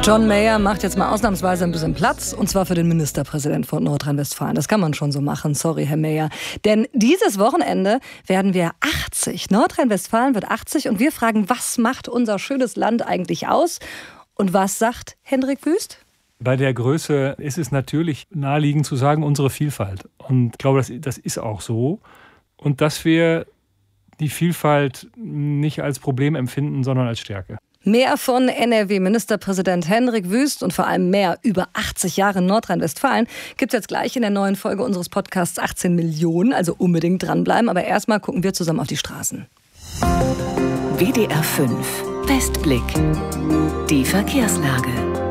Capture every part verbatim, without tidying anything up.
John Mayer macht jetzt mal ausnahmsweise ein bisschen Platz, und zwar für den Ministerpräsidenten von Nordrhein-Westfalen. Das kann man schon so machen, sorry, Herr Mayer. Denn dieses Wochenende werden wir achtzig. Nordrhein-Westfalen wird achtzig und wir fragen, was macht unser schönes Land eigentlich aus? Und was sagt Hendrik Wüst? Bei der Größe ist es natürlich naheliegend zu sagen, unsere Vielfalt. Und ich glaube, das, das ist auch so. Und dass wir die Vielfalt nicht als Problem empfinden, sondern als Stärke. Mehr von N R W-Ministerpräsident Hendrik Wüst und vor allem mehr über achtzig Jahre in Nordrhein-Westfalen gibt es jetzt gleich in der neuen Folge unseres Podcasts achtzehn Millionen. Also unbedingt dranbleiben. Aber erstmal gucken wir zusammen auf die Straßen. W D R fünf Westblick. Die Verkehrslage.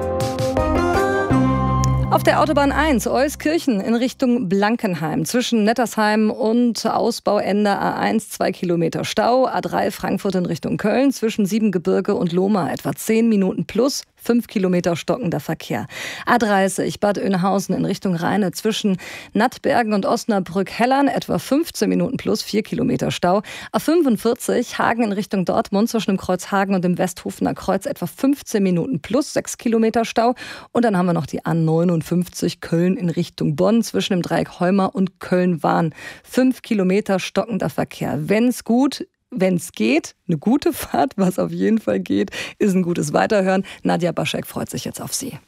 Auf der Autobahn eins, Euskirchen in Richtung Blankenheim. Zwischen Nettersheim und Ausbauende A eins zwei Kilometer Stau. A drei Frankfurt in Richtung Köln. Zwischen Siebengebirge und Lohmar etwa zehn Minuten plus. fünf Kilometer stockender Verkehr. A dreißig Bad Oeynhausen in Richtung Rheine. Zwischen Nattbergen und Osnabrück-Hellern etwa fünfzehn Minuten plus. vier Kilometer Stau. A fünfundvierzig Hagen in Richtung Dortmund. Zwischen dem Kreuz Hagen und dem Westhofener Kreuz etwa fünfzehn Minuten plus. sechs Kilometer Stau. Und dann haben wir noch die A neunundfünfzig Köln in Richtung Bonn. Zwischen dem Dreieck Heumar und Köln-Wahn. fünf Kilometer stockender Verkehr. Wenn's gut Wenn es geht, eine gute Fahrt, was auf jeden Fall geht, ist ein gutes Weiterhören. Nadja Baschek freut sich jetzt auf Sie.